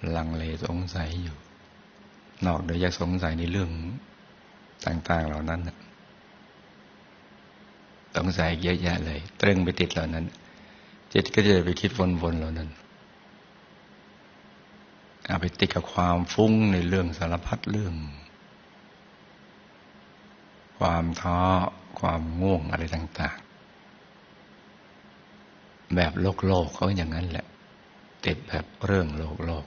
ลังเลสงสัยอยู่นอกจากสงสัยในเรื่องต่างๆเหล่านั้นสงสัยเยอะแยะเลยตรึงไปติดเหล่านั้นจิตก็จะไปคิดวนๆเหล่านั้นเอาไปติดกับความฟุ้งในเรื่องสารพัดเรื่องความท้อความง่วงอะไรต่างๆแบบโลกเขาอย่างนั้นแหละติดแบบเรื่องโลก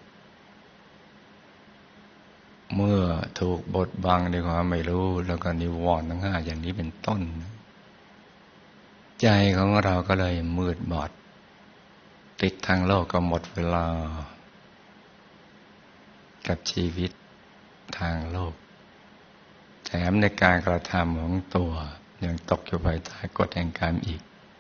เมื่อถูกบดบังในความไม่รู้แล้วก็นิวรณ์ทั้งห้าอย่างนี้เป็นต้นใจของเราก็เลยมืดบอดติดทางโลกก็หมดเวลากับชีวิตทางโลกแถมในการกระทำของตัวยังตกอยู่ภายใต้กฎแห่งกรรมอีก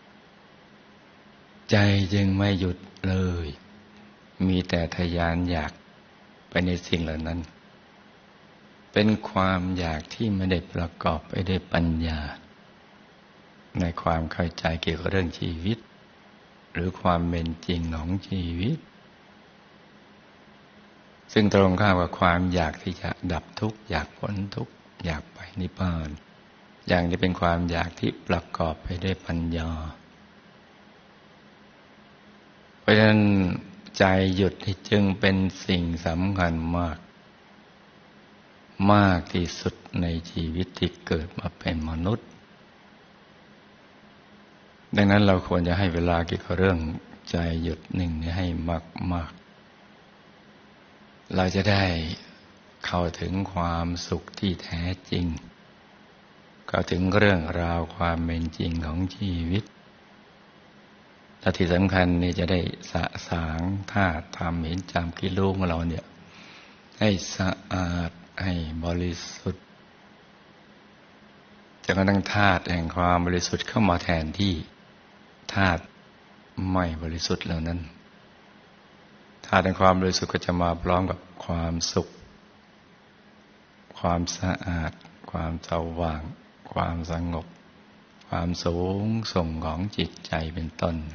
ใจจึงไม่หยุดเลยมีแต่ทะยานอยากไปในสิ่งเหล่านั้นเป็นความอยากที่ไม่ได้ประกอบไปด้วยปัญญาในความเข้าใจเกี่ยวกับเรื่องชีวิตหรือความเป็นจริงของชีวิตซึ่งตรงข้ามกับความอยากที่จะดับทุกข์อยากพ้นทุกข์อยากไปนิพพานอย่างนี้เป็นความอยากที่ประกอบไปด้วยปัญญาเพราะฉะนั้นใจหยุดจึงเป็นสิ่งสำคัญมากที่สุดในชีวิตที่เกิดมาเป็นมนุษย์ดังนั้นเราควรจะให้เวลาเกี่ยวกับเรื่องใจหยุดนิ่งนี้ให้มากเราจะได้เข้าถึงความสุขที่แท้จริงเข้าถึงเรื่องราวความเป็นจริงของชีวิตและที่สำคัญนี่จะได้สะสางธาตุธรรมเห็นจำคิดรู้ของเราเนี่ยให้สะอาดให้บริสุทธิ์จนกระทั่งธาตุแห่งความบริสุทธิ์เข้ามาแทนที่ธาตุไม่บริสุทธิ์เหล่านั้นธาตุแห่งความบริสุทธิ์ก็จะมาพร้อมกับความสุขความสะอาดความสว่างความสงบความสูงส่งของจิตใจเป็นต้น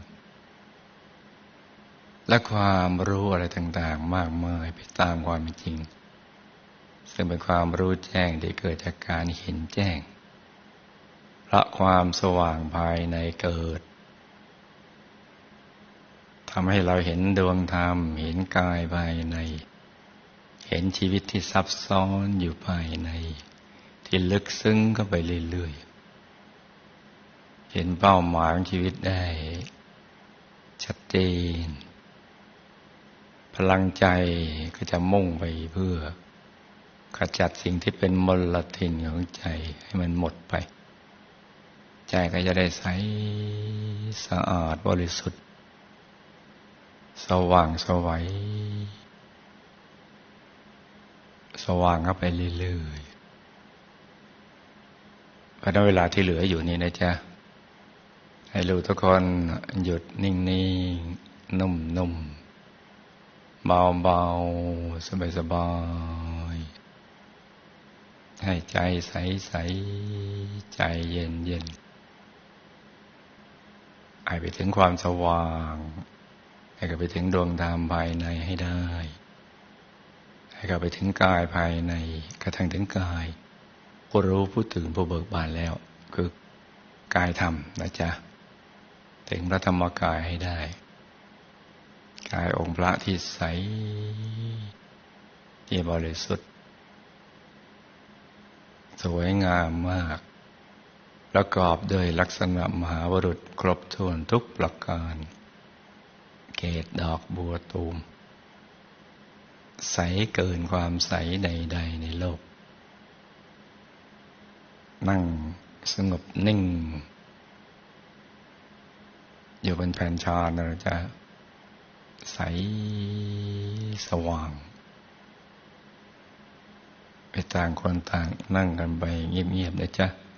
และความรู้อะไรต่างๆมากมายไปตามความเป็นจริงซึ่งเป็นความรู้แจ้งที่เกิดจากการเห็นแจ้งเพราะความสว่างภายในเกิดทำให้เราเห็นดวงธรรมเห็นกายภายในเห็นชีวิตที่ซับซ้อนอยู่ภายในที่ลึกซึ้งเข้าไปเรื่อยๆเห็นเป้าหมายของชีวิตได้ชัดเจนพลังใจก็จะมุ่งไปเพื่อขจัดสิ่งที่เป็นมลทินของใจให้มันหมดไปใจก็จะได้ใสสะอาดบริสุทธิ์สว่างไสวสว่างเข้าไปเรื่อยๆเพราะเวลาที่เหลืออยู่นี่นะจ๊ะให้รู้ทุกคนหยุดนิ่งๆนุ่มๆเบาๆสบายๆให้ใจใสๆใจเย็นๆให้ไปถึงความสว่างให้ไปถึงดวงธรรมภายในให้ได้ให้เข้าไปถึงกายภายในกระทั่งถึงกายผู้รู้ผู้ตื่นผู้เบิกบานแล้วคือกายธรรมนะจ๊ะถึงพระธรรมกายให้ได้กายองค์พระที่ใสที่บริสุทธิ์สวยงามมากประกอบด้วยลักษณะมหาบุรุษครบถ้วนทุกประการเกศดอกบัวตูมใสเกินความใสใดๆในโลกนั่งสงบนิ่งอยู่บนแผ่นชาเราจะใสสว่างไปต่างคนต่างนั่งกันไปเงียบๆนะจ๊ะ